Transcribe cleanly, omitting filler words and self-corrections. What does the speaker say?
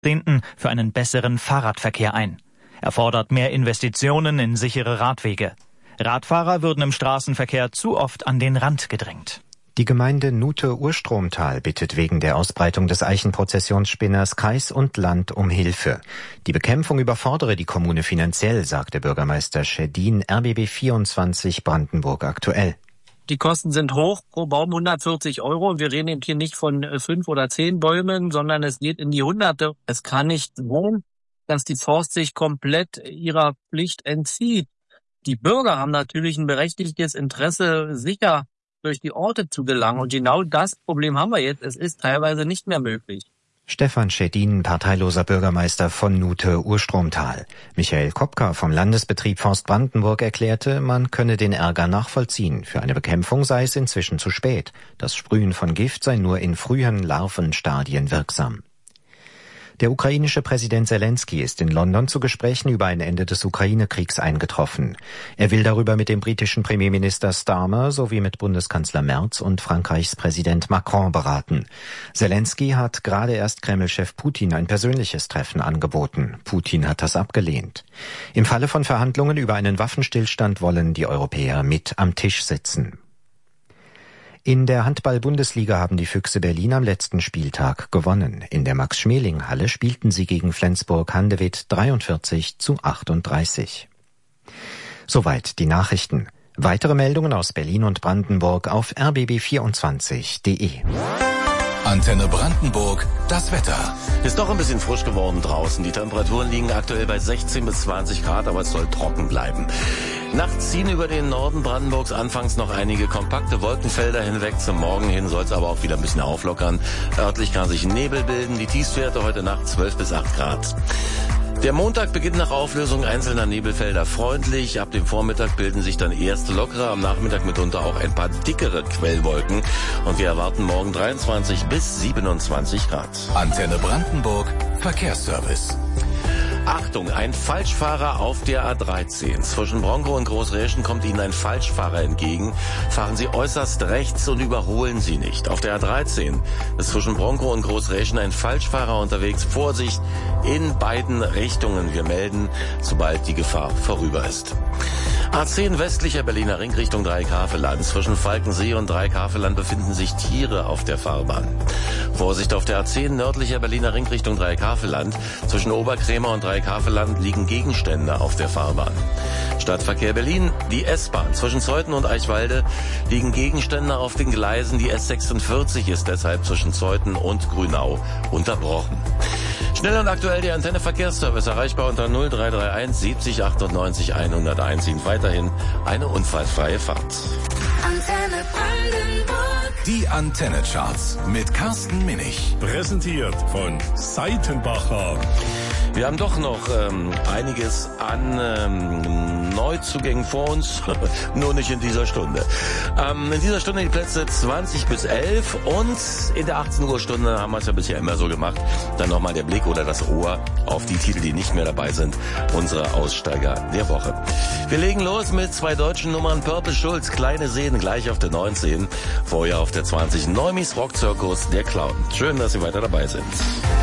für einen besseren Fahrradverkehr ein. Er fordert mehr Investitionen in sichere Radwege. Radfahrer würden im Straßenverkehr zu oft an den Rand gedrängt. Die Gemeinde Nuthe-Urstromtal bittet wegen der Ausbreitung des Eichenprozessionsspinners Kreis und Land um Hilfe. Die Bekämpfung überfordere die Kommune finanziell, sagte Bürgermeister Schedin RBB 24 Brandenburg aktuell. Die Kosten sind hoch, pro Baum 140 €. Wir reden eben hier nicht von 5 oder 10 Bäumen, sondern es geht in die Hunderte. Es kann nicht sein, dass die Forst sich komplett ihrer Pflicht entzieht. Die Bürger haben natürlich ein berechtigtes Interesse, sicher durch die Orte zu gelangen. Und genau das Problem haben wir jetzt. Es ist teilweise nicht mehr möglich. Stefan Schedin, parteiloser Bürgermeister von Nuthe-Urstromtal. Michael Kopka vom Landesbetrieb Forst Brandenburg erklärte, man könne den Ärger nachvollziehen. Für eine Bekämpfung sei es inzwischen zu spät. Das Sprühen von Gift sei nur in frühen Larvenstadien wirksam. Der ukrainische Präsident Zelensky ist in London zu Gesprächen über ein Ende des Ukraine-Kriegs eingetroffen. Er will darüber mit dem britischen Premierminister Starmer sowie mit Bundeskanzler Merz und Frankreichs Präsident Macron beraten. Zelensky hat gerade erst Kreml-Chef Putin ein persönliches Treffen angeboten. Putin hat das abgelehnt. Im Falle von Verhandlungen über einen Waffenstillstand wollen die Europäer mit am Tisch sitzen. In der Handball-Bundesliga haben die Füchse Berlin am letzten Spieltag gewonnen. In der Max-Schmeling-Halle spielten sie gegen Flensburg-Handewitt 43:38. Soweit die Nachrichten. Weitere Meldungen aus Berlin und Brandenburg auf rbb24.de. Antenne Brandenburg, das Wetter. Ist doch ein bisschen frisch geworden draußen. Die Temperaturen liegen aktuell bei 16 bis 20 Grad, aber es soll trocken bleiben. Nachts ziehen über den Norden Brandenburgs anfangs noch einige kompakte Wolkenfelder hinweg. Zum Morgen hin soll es aber auch wieder ein bisschen auflockern. Örtlich kann sich Nebel bilden. Die Tiefstwerte heute Nacht 12 bis 8 Grad. Der Montag beginnt nach Auflösung einzelner Nebelfelder freundlich. Ab dem Vormittag bilden sich dann erste lockere, am Nachmittag mitunter auch ein paar dickere Quellwolken. Und wir erwarten morgen 23 bis 27 Grad. Antenne Brandenburg, Verkehrsservice. Achtung, ein Falschfahrer auf der A13. Zwischen Bronkow und Großräschen kommt Ihnen ein Falschfahrer entgegen. Fahren Sie äußerst rechts und überholen Sie nicht. Auf der A13 ist zwischen Bronkow und Großräschen ein Falschfahrer unterwegs. Vorsicht in beiden Richtungen. Wir melden, sobald die Gefahr vorüber ist. A10 westlicher Berliner Ring Richtung Dreieckhaveland. Zwischen Falkensee und Dreieckhaveland befinden sich Tiere auf der Fahrbahn. Vorsicht auf der A10 nördlicher Berliner Ring Richtung Dreieckhaveland. Zwischen Oberkrämer und Dreieckhaveland liegen Gegenstände auf der Fahrbahn. Stadtverkehr Berlin, die S-Bahn. Zwischen Zeuthen und Eichwalde liegen Gegenstände auf den Gleisen. Die S46 ist deshalb zwischen Zeuthen und Grünau unterbrochen. Schnell und aktuell der Antenne Verkehrsservice, erreichbar unter 0331 70 98 101. Ihnen weiterhin eine unfallfreie Fahrt. Antenne Brandenburg. Die Antenne-Charts mit Carsten Minich. Präsentiert von Seitenbacher. Wir haben doch noch einiges an Neuzugängen vor uns, nur nicht in dieser Stunde. In dieser Stunde die Plätze 20 bis 11 und in der 18 Uhr Stunde haben wir es ja bisher immer so gemacht. Dann nochmal der Blick oder das Ohr auf die Titel, die nicht mehr dabei sind, unsere Aussteiger der Woche. Wir legen los mit 2 deutschen Nummern. Purple Schulz, Kleine Seen, gleich auf der 19. Vorher auf der 20. Neumis Rock Circus, der Clown. Schön, dass Sie weiter dabei sind.